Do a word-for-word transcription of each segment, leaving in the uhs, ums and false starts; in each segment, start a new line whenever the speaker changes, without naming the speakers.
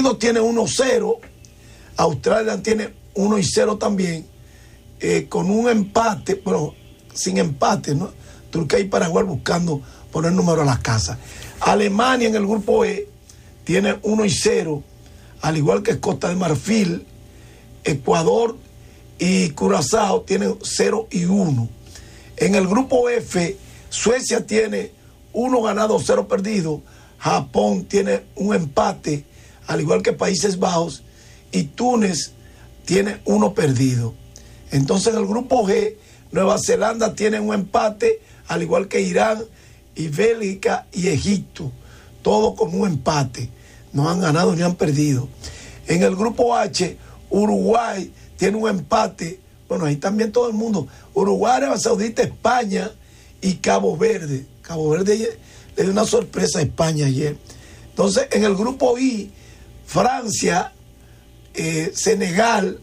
Unidos tiene uno cero, Australia tiene uno y cero también, eh, con un empate, bueno, sin empate, ¿no? Turquía y Paraguay buscando poner número a las casas. Alemania en el grupo E tiene uno y cero, al igual que Costa de Marfil. Ecuador y Curazao tienen cero y uno. En el grupo F, Suecia tiene uno ganado, cero perdido. Japón tiene un empate, al igual que Países Bajos. Y Túnez tiene uno perdido. Entonces en el grupo G, Nueva Zelanda tiene un empate, al igual que Irán y Bélgica y Egipto. Todo con un empate. No han ganado ni han perdido. En el grupo H, Uruguay tiene un empate. Bueno, ahí también todo el mundo. Uruguay, Arabia Saudita, España y Cabo Verde. Cabo Verde le dio una sorpresa a España ayer. Entonces, en el grupo I, Francia, eh, Senegal,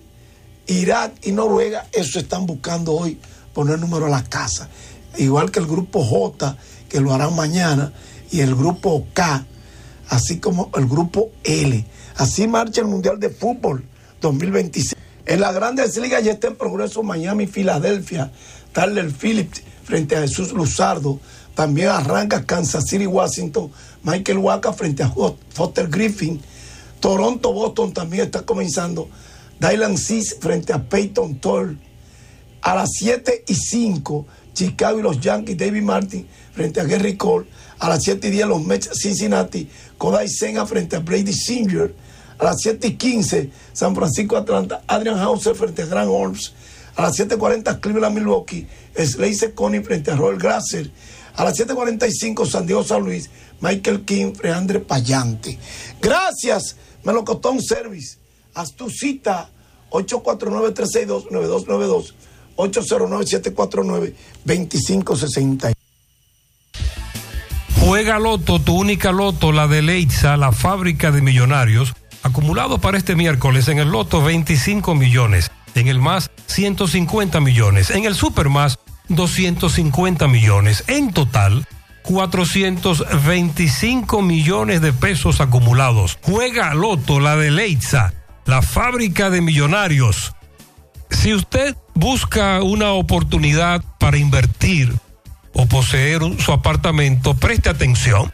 Irak y Noruega, eso están buscando hoy, poner número a la casa. Igual que el grupo J, que lo harán mañana, y el grupo K, así como el grupo L. Así marcha el Mundial de Fútbol dos mil veintiséis. En las grandes ligas ya está en progreso Miami, Filadelfia, Tyler Phillips frente a Jesús Luzardo. También arranca Kansas City, Washington, Michael Wacha frente a Foster Griffin. Toronto, Boston también está comenzando. Dylan Cease frente a Peyton Toll. A las siete y cinco, Chicago y los Yankees, David Martin frente a Gary Cole. A las siete y diez, los Mets Cincinnati, Kodai Senga frente a Brady Singer. A las siete y quince, San Francisco Atlanta, Adrian Hauser frente a Grant Holmes. A las siete y cuarenta, Cleveland Milwaukee, Slade Cecconi frente a Roel Grasser. A las siete y cuarenta y cinco, San Diego San Luis, Michael King frente a Andre Payante. Gracias, Melocotón Service. Haz tu cita, ocho cuatro nueve, tres seis dos, nueve dos nueve dos, ocho cero nueve, siete cuatro nueve, dos cinco seis cero.
Juega Loto, tu única Loto, la de Leitza, la fábrica de millonarios. Acumulado para este miércoles en el Loto veinticinco millones, en el Más ciento cincuenta millones, en el Super Más doscientos cincuenta millones, en total cuatrocientos veinticinco millones de pesos acumulados. Juega Loto, la de Leitza, la fábrica de millonarios. Si usted busca una oportunidad para invertir o poseer un, su apartamento, preste atención.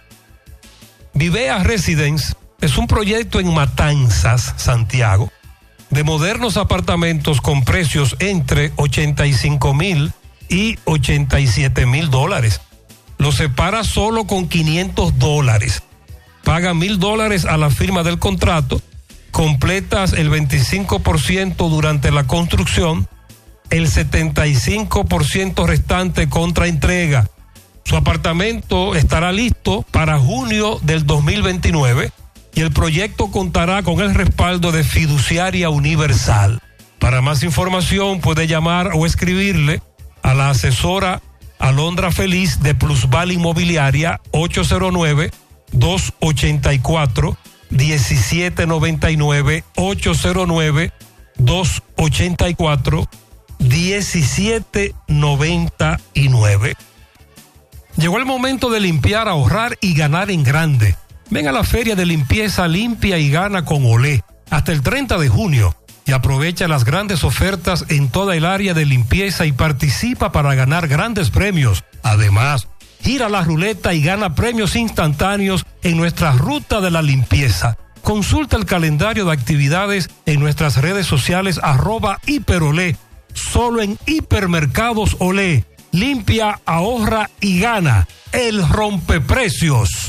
Vivea Residence es un proyecto en Matanzas, Santiago, de modernos apartamentos con precios entre ochenta y cinco mil y ochenta y siete mil dólares. Lo separa solo con quinientos dólares. Paga mil dólares a la firma del contrato, completas el veinticinco por ciento durante la construcción, el setenta y cinco por ciento restante contra entrega. Su apartamento estará listo para junio del dos mil veintinueve y el proyecto contará con el respaldo de Fiduciaria Universal. Para más información puede llamar o escribirle a la asesora Alondra Feliz de Plusval Inmobiliaria ocho cero nueve, dos ocho cuatro, uno siete nueve nueve, ocho cero nueve, dos ocho cuatro, uno siete nueve nueve. Llegó el momento de limpiar, ahorrar y ganar en grande. Ven a la feria de limpieza Limpia y Gana con Olé hasta el treinta de junio y aprovecha las grandes ofertas en toda el área de limpieza y participa para ganar grandes premios. Además, gira la ruleta y gana premios instantáneos en nuestra ruta de la limpieza. Consulta el calendario de actividades en nuestras redes sociales arroba hiperolé. Solo en Hipermercados Olé. Limpia, ahorra y gana. El rompeprecios.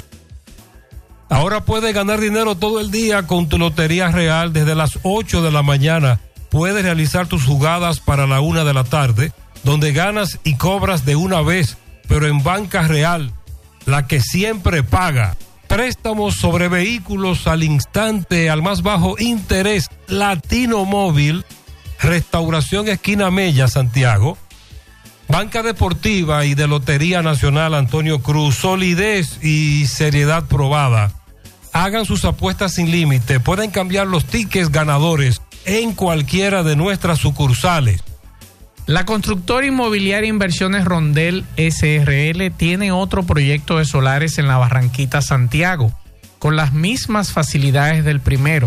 Ahora puedes ganar dinero todo el día con tu Lotería Real desde las ocho de la mañana. Puedes realizar tus jugadas para la una de la tarde, donde ganas y cobras de una vez, pero en Banca Real, la que siempre paga. Préstamos sobre vehículos al instante, al más bajo interés. Latino Móvil, Restauración Esquina Mella, Santiago. Banca Deportiva y de Lotería Nacional Antonio Cruz, solidez y seriedad probada. Hagan sus apuestas sin límite, pueden cambiar los tickets ganadores en cualquiera de nuestras sucursales.
La constructora inmobiliaria Inversiones Rondel S R L tiene otro proyecto de solares en la Barranquita, Santiago, con las mismas facilidades del primero.